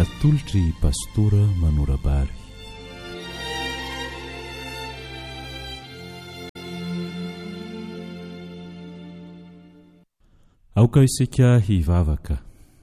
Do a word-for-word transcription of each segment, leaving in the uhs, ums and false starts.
atolotry pastora Manorabary. Aoka isika hivavaka.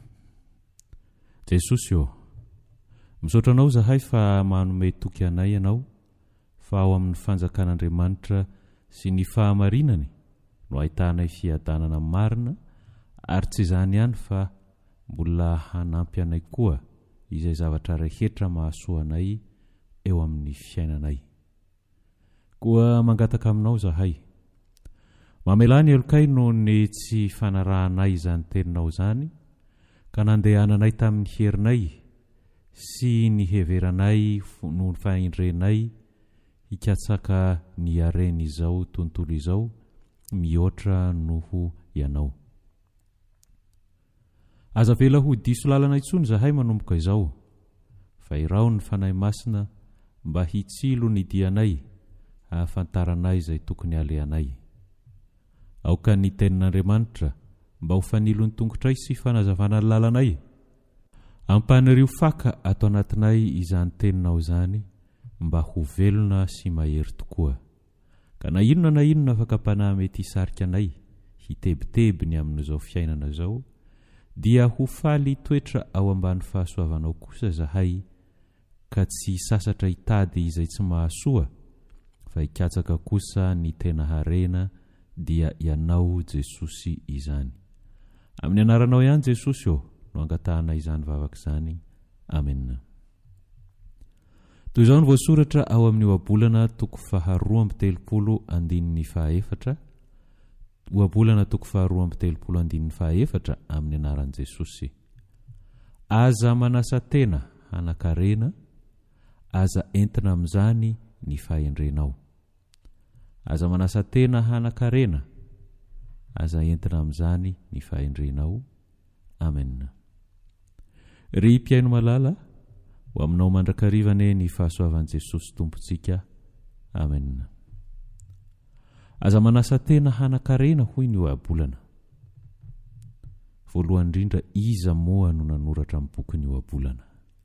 Jesosy io, misaotra anao zahay fa manome toky anay ianao fa ao amin'ny fanjakan'Andriamanitra sy ny fahamarinany no ahitanay fiadanana marina, ary tsy izany ihany fa mbola hanampy anay koa izay zavatra rehetra mahasoa anay eo amin'ny fiainanay. Koa mangataka aminao zahay, mamelany elokay no ny tsy fanarahanay izany teninao zany, ka nandehananay tamin'ny herinay sy ny heveranay no fahendrenay hikatsaka ny arena izao tontolo izao mihoatra noho ianao. Aza vela ho diso lalana intsony zahay manomboka izao, fa irao ny fanahy masina mba hitsilo ny dianay hahafantaranay izay tokony alehanay. Aoka ny tenin'Andriamanitra mba ho fanilony tongotray sy fanazavana ny lalanay. Ampanireo faka ato anatinay izany teninao zany mba ho velona sy mahery tokoa. Ka na inona na inona afaka panahy mety hisarika anay hitebitebiny amin'izao fiainana zao, dia ho faly toetra ao ambany fahasoavanao kosa zahay, ka tsy sasatra hitady izay tsy mahasoa, fa hikatsaka kosa ny tena harena dia ianao Jesosy izany. Amin'ny anaranao ihany Jesosy io no angatahana izany vavaka izany. Amen. Toy izao ny voasoratra ao amin'ny ohabolana toko faharoa amby telopolo andinin'ny fahaefatra, ohabolana toko faharoa amby telopolo andinin'ny fahaefatra, amin'ny anaran'i Jesosy. Aza manasa tena hanakarena, aza entina amin'izany ny fahendrenao. Aza manasa tena hanakarena, aza entina amin'izany ny fahendrenao. Amen. Ry mpiaino malala, ho aminao mandrakarivane ny fahasoavan'i Jesosy Tompontsika. Amen. Aza manasa tena hanakarena hoy ny ohabolana. Voalohany indrindra, iza moa no nanoratra amin'ny bokin'ny ohabolana?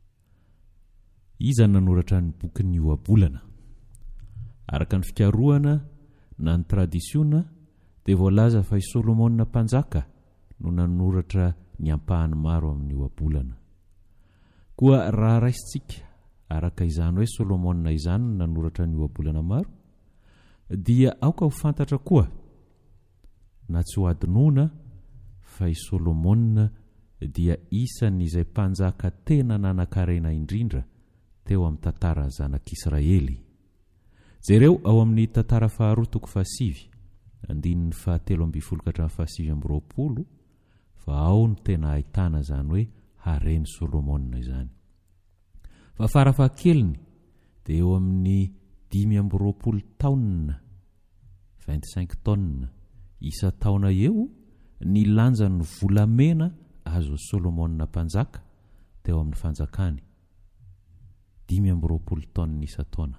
Iza nanoratra ny bokin'ny ohabolana? Araka ny fikarohana na ny tradisiona dia voalaza fa i Solomona mpanjaka no nanoratra ny ampahany maro amin'ny ohabolana. Koa raha raisitsika araka izany hoe Solomona izany no nanoratra ny ohabolana maro, dia aoka ho fantatra koa na tsy ho adinoina fa i Solomona dia isan'izay mpanjaka tena nanakarena indrindra teo amin'ny tantara zanak'Israely. Jereo ao amin'ny tantara faharoa toko fahasivy andinin'ny fahatelo amby folo hatramin'ny fahasivy amby roapolo, fa ao no tena ahitana zany hoe hareny Solomona izany. Fa farafahakeliny dia eo amin'ny dimy amby roapolo taonina, vingt-cinq tonnes isa taona eo, ny lanjan'ny volamena azo Solomona mpanjaka teo amin'ny fanjakany. Dimy amby roapolo taonina isa taona.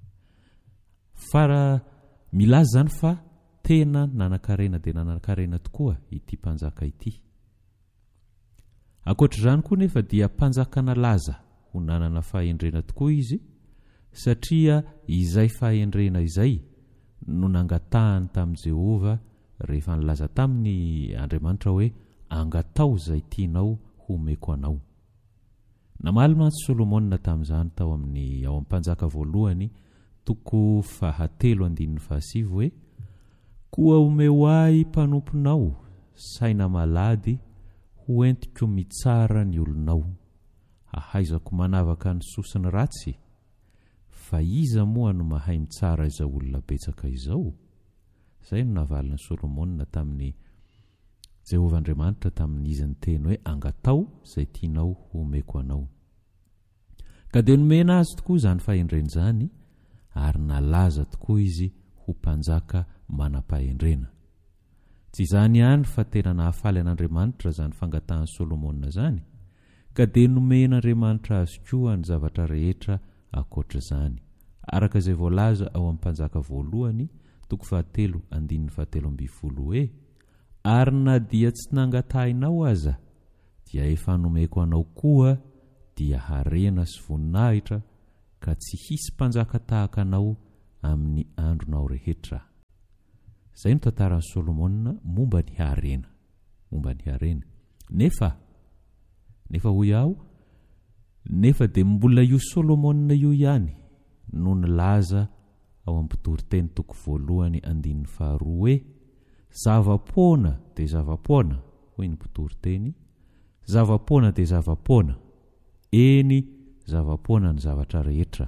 Fara milaza zany fa tena nanakarena dia nanakarena tokoa ity mpanjaka ity. Ankoatra izany koa nefa dia mpanjaka nalaza ho nanana fahendrena tokoa izy, satria izay fahendrena izay no nangatahany tamin'i Jehova rehefa nilaza tamin'ny Andriamanitra hoe angatao izay tianao homeko anao. Namaly mantsy Solomona tamin'izany tao amin'ny ao am-panjaka voalohany toko fahatelo andinin'ny fahasivy hoe, koa omeo ahy mpanomponao saina malady ho entiko mitsara ny olonao, hahaizako manavaka ny sosiny ratsy, fa iza moa no mahay mitsara izao olona betsaka izao? Izay no navalina Solomona tamin'ny Jehova Andriamanitra tamin'ny izy ny teny hoe angatao izay tianao homeko anao. Ka dia nomena azy tokoa izany fahendrena izany, ary nalaza tokoa izy ho mpanjaka manam-pahendrena. Tsy izany ihany fa tena nahafaly an'Andriamanitra zany fangatahan'i Solomona zany, ka dia nomen'Andriamanitra azy koa ny zavatra rehetra ankoatra izany, araka izay voalaza ao amin'ny mpanjaka voalohany toko fahatelo andinin'ny fahatelo amby folo hoe, ary na dia tsy nangatahinao aza, dia efa nomeko anao koa dia harena sy voninahitra ka tsy hisy mpanjaka tahaka anao amin'ny andronao rehetra. Izay no tantaran'i Solomona momba ny harena, momba ny harena. Nefa nefa hoy aho, nefa dia mbola io Solomona io ihany no nilaza ao amin'ny toriteny toko voalohany andininy faharoa hoe zava-poana dia zava-poana, hoy ny toriteny, zava-poana dia zava-poana, eny zava-poana ny zavatra rehetra.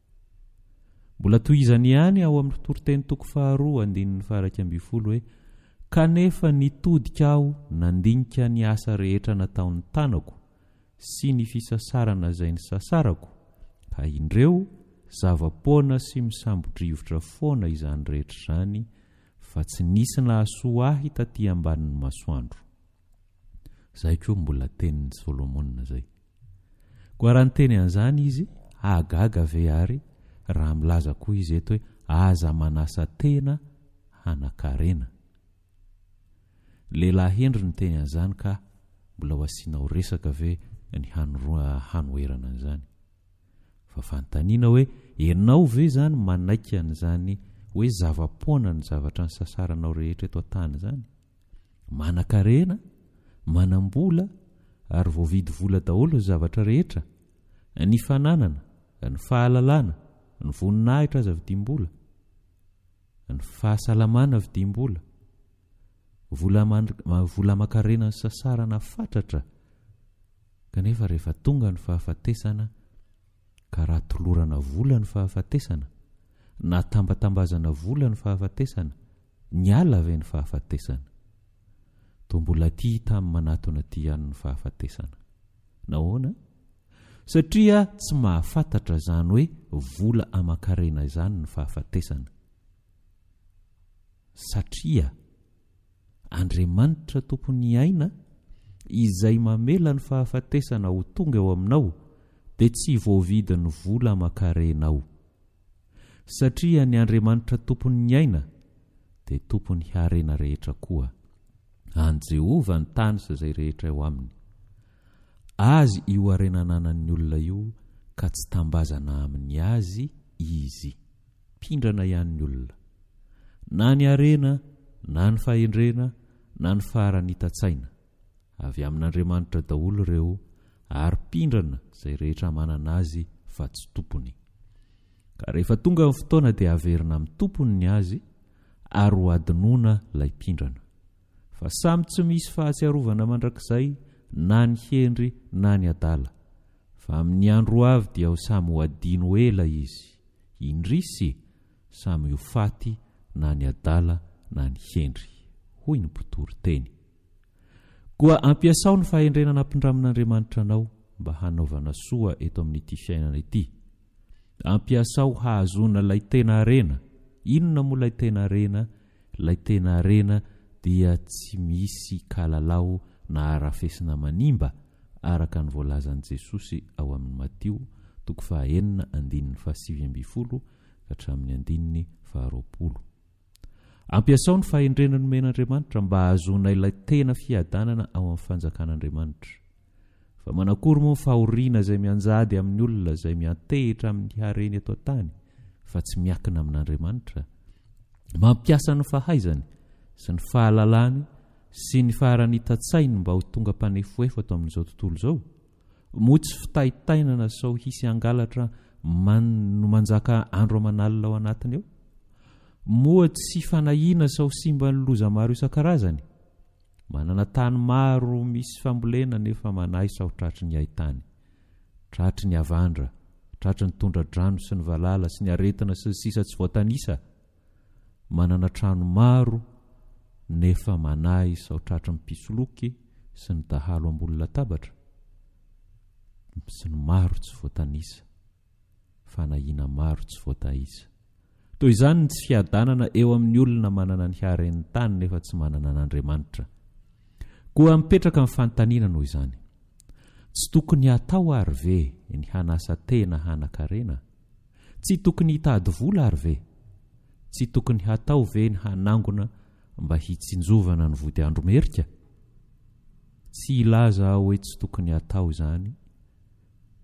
Mbola tohizany ihany ao amin'ny toriteny toko faharoa andininy faharay ambin'ny folo hoe kanefa nitodika aho nandinika ny asa rehetra nataon'ny tanako sy ny fisasarana izay ny sasarako, ka indreo zava-poana sy misambodrivotra foana izany rehetra izany, fa tsy nisy nahasoa ahy taty ambanin'ny masoandro. Zay koa mbola tenin'ny Solomona zay. Koa raha ny teny an'izany izy, ahagaga ve ary raha milaza koa izy eto hoe aza manasa tena hanakarena. Lehilahy hendry ny teny an'izany ka mbola ho asianao resaka ve ny hanoerana an'izany. Fa fanontaniana hoe ianao ve zany manaiky an'izany hoe zava-poana ny zavatra ny sasaranao rehetra eto an-tany zany? Manan-karena, manam-bola ary voavidy vola daholo ny zavatra rehetra, ny fananana, ny fahalalana, ny voninahitra aza vidim-bola, ny fahasalamana vidim-bola, vola aman-karena ny sasarana fatratra. Kanefa rehefa tonga ny fahafatesana, ka raha tolorana vola ny fahafatesana, na tambatambazana vola ny fahafatesana, niala ve ny fahafatesana? To mbola ty tamin'ny manatona ty ihany ny fahafatesana. Nahoana? Satria tsy mahafantatra zany hoe vola aman-karena izany ny fahafatesana. Satria Andriamanitra tompony aina izay mamela ny fahafatesana ho tonga eo aminao dia tsy voavidy ny vola aman-karenao. Satria ny Andriamanitra tompony aina dia tompony harena rehetra koa. An Jehova ny tany sy izay rehetra eo aminy. Azy io harenananan'ny olona io ka tsy tambazana amin'ny azy izy. Pindrana ihany ny olona. Na ny harena, na ny fahendrena, na ny faharanita-tsaina. Avy amin'Andriamanitra daholo ireo ary pindrana izay rehetra manana azy fa tsy tompony. Ka rehefa tonga ny fotoana dia averina amin'ny tompony ny azy ary ho adinoina ilay pindrana. Fa samy tsy misy fahatsiarovana mandrakizay na ny hendry na ny adala. Fa amin'ny andro avy dia ho samy ho adino ela izy, indrisy samy ho faty na ny adala na ny hendry, hoy ny mpitory teny. Koa ampiasao ny fahendrenana ampindramin'Andriamanitra anao mba hanaovana soa eto amin'ity fiainana ity. Ampiasao hahazoana ilay tena harena. Inona moa ilay tena harena? Ilay tena harena dia tsy misy kalalao na arafesina manimba araka ny voalazan'i Jesosy ao amin'ny Matio toko fahaenina andininy fahasivy ambin'ny folo ka hatramin'ny andininy faharoapolo. Ampiasao ny fahendrena nomen'Andriamanitra mba hahazoana ilay tena fiadanana ao amin'ny fanjakan'Andriamanitra. Fa manakory moa ny fahoriana izay mianjady amin'ny olona izay miantehitra amin'ny hareny eto an-tany fa tsy miakina amin'Andriamanitra. Mampiasa ny fahaizany sy ny fahalalany sy ny faharanita-tsainy mba ho tonga mpanefoefo ato amin'izao tontolo izao. Moa tsy fitaitainana sao hisy angalatra man, no manjaka andro aman'alina ao anatiny eo. Moa tsy fanahiana sao simba ny loza maro isan-karazany. Manana tany maro misy fambolena nefa manahy sao tratry ny haitany, tratry ny avandra, tratry ny tondra-drano sy ny valala sy ny aretina sy ny sisa tsy voatanisa. Manana trano maro nefa manahy sao tratry ny pisoloky sy ny dahalo ambony latabatra sy ny maro tsy voatanisa, fanahiana maro tsy voatahisa. Toy izany tsy fiadanana eo amin'ny olona manana ny haren'ny tany nefa tsy manana an'Andriamanitra. Koa mipetraka amin'ny fanontaniana noho izany. Tsy tokony hatao ary ve ny hanasa tena hanan-karena? Tsy tokony hitady vola ary ve? Tsy tokony hatao ve ny hanangona mba hitsinjovana ny vody andro merika? Tsy ilaza hoe tsy tokony hatao izany,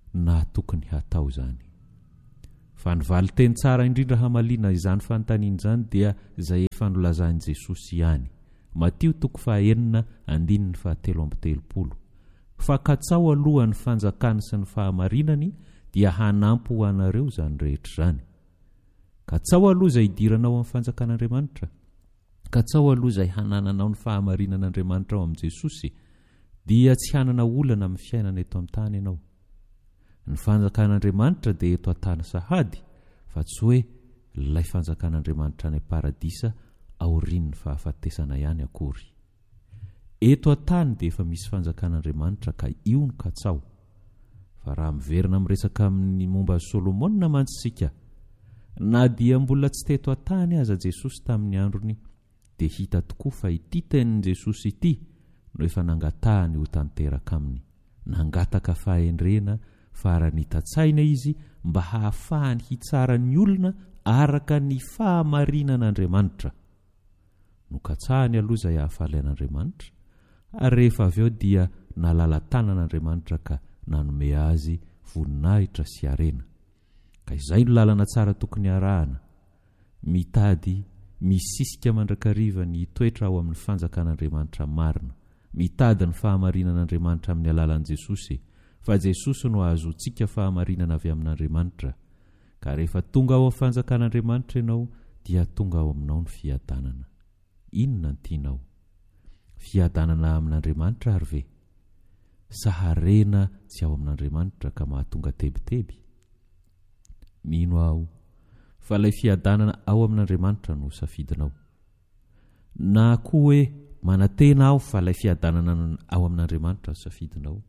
na tokony hatao zany. Fa ny valiteny tsara indrindra hamaliana izany fanontaniana izany dia izay efa nolazan'i Jesosy ihany. Matio toko fahaenina andininy fahatelo amby telopolo. Fa katsao aloha ny fanjakany sy ny fahamarinany dia hanampy ho anareo izany rehetra izany. Katsao aloha izay idiranao amin'ny fanjakan'Andriamanitra. Katsao aloha izay hanananao ny fahamarinan'Andriamanitra ao amin'i Jesosy dia tsy hanana olana amin'ny fiainana eto amin'ny tany ianao. Ny fanjakan'Andriamanitra dia eto an-tany sahady, fa tsy hoe ilay fanjakan'Andriamanitra any paradisa aorian'ny fahafatesana ihany akory. Eto an-tany dia efa misy fanjakan'Andriamanitra ka io ny katsao. Fa raha miverina miresaka amin'ny momba ny Solomona mantsika, na dia mbola tsy teto an-tany aza Jesosy tamin'ny androny, dia hita tokoa fa ity tenin'i Jesosy ity no efa nangatahany ho tanteraka aminy. Nangataka fahendrena faranita-tsaina izy mba hahafahany hitsara ny olona araka ny fahamarinan'Andriamanitra. Nokatsahany aloha izay hahafaly an'Andriamanitra, ary rehefa avy eo dia nalala tanan'Andriamanitra ka nanome azy voninahitra sy harena. Ka izay no lalana tsara tokony arahana, mitady misisika mandrakariva ny toetra ao amin'ny fanjakan'Andriamanitra marina, mitady ny fahamarinan'Andriamanitra amin'ny alalan'i Jesosy, fa Jesosy no ahazontsika fahamarinana avy amin'Andriamanitra. Ka rehefa tonga ao amin'ny fanjakan'Andriamanitra ianao dia tonga ao aminao ny fiadanana. Inona ny tianao? Fiadanana amin'Andriamanitra ary ve? Sa harena tsy ao amin'Andriamanitra ka mahatonga tebiteby? Mino aho fa ilay fiadanana ao amin'Andriamanitra no safidinao. Na koa hoe manantena aho fa ilay fiadanana ao amin'Andriamanitra no safidinao.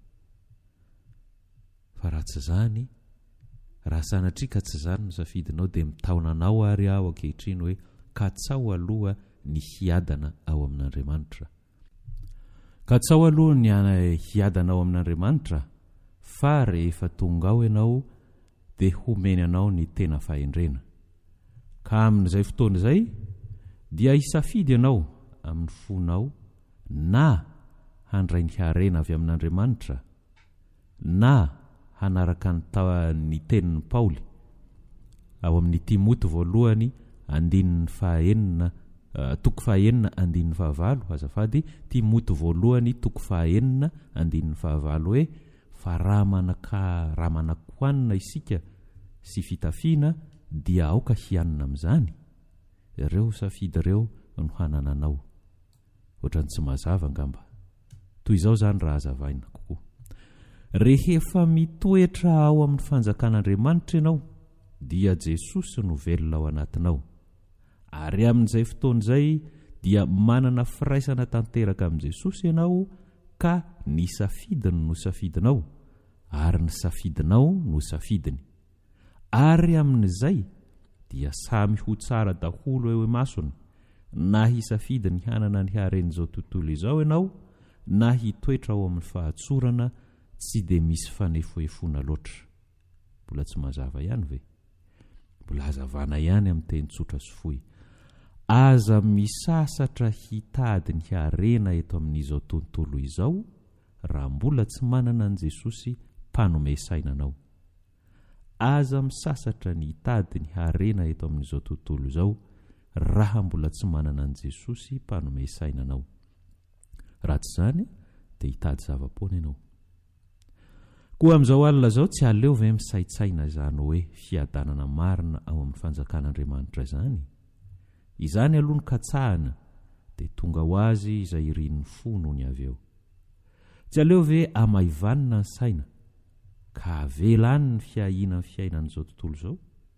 Fa raha tsy zany, raha sanatria ka tsy zany no safidinao dia mitaonanao ary aho ankehitriny hoe katsao aloha ny hiadana ao amin'Andriamanitra. Katsao aloha ny hiadana ao amin'Andriamanitra, fa rehefa tonga ao ianao dia homeny anao ny tena fahendrena. Ka amin'izay fotoana izay dia hisafidy ianao amin'ny fonao na handray ny harena avy amin'Andriamanitra, na hanaraka ny ta- ny tenin'ny Paoly ao amin'ny Timoty voalohany andininy fahaenina uh, toko fahaenina andininy fahavalo, azafady Timoty voalohany toko fahaenina andininy fahavalo, hoe fa raha manaka raha manakoanina isika sy fitafiana dia aoka hianina amin'izany. Ireo safidy ireo no hanananao. Ohatrany tsy mazava angamba. Toy izao zany raha hazavaina kokoa. Rehefa mitoetra ao amin'ny fanjakan'Andriamanitra ianao dia Jesosy no velona ao anatinao. Ary amin'izay fotoana izay dia manana firaisana tanteraka amin'i Jesosy ianao, ka ny safidiny no safidinao, ary ny safidinao no safidiny. Ary amin'izay dia samy ho tsara daholo eo masony, na hisafidy ny hanana ny haren'izao tontolo izao ianao, na hitoetra ao amin'ny fahatsorana tsy dia misy fanefoefona loatra. Mbola tsy mazava ihany ve? Mbola hazavana ihany amin'ny teny tsotra sy fohy. Aza misasatra hitady ny harena eto amin'izao tontolo izao raha mbola tsy manana an' Jesosy mpanome sainanao. Aza misasatra ny hitady ny harena eto amin'izao tontolo izao raha mbola tsy manana an' Jesosy mpanome sainanao. Raha tsy zany dia hitady zava-poana ianao. Koa amin'izao alina izao tsy aleo ve misaitsaina izany hoe fiadanana marina ao amin'ny fanjakan'Andriamanitra izany? Izany aloha ny katsahana dia tonga ho azy izay irin'ny fo noho ny avy eo. Tsy aleo ve amaivanina ny saina ka avelany ny fiahina ny fiainan'izao tontolo izao?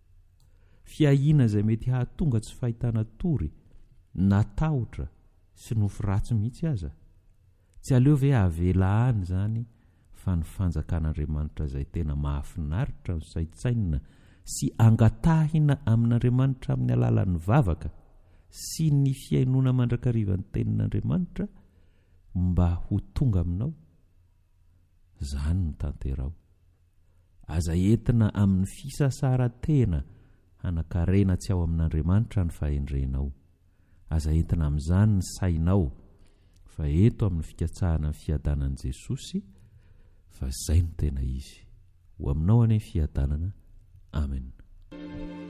Fiahina izay mety hahatonga tsy fahitana tory, natahotra sy nofo ratsy mihitsy aza. Tsy aleo ve avelany zany fa ny fanjakan'Andriamanitra izay tena mahafinaritra ny saitsaina sy angatahina amin'Andriamanitra amin'ny alalan'ny vavaka sy ny fiainona mandrakariva ny tenin'Andriamanitra mba ho tonga aminao. Zany ny tanterao. Aza entina amin'ny fisasara-tena hanakarena tsy ao amin'Andriamanitra ny fahendrenao. Aza entina amin'izany ny sainao, fa eto amin'ny fikatsahana ny fiadanan'i Jesosy, fa izay no tena izy. ho aminao any fiadanana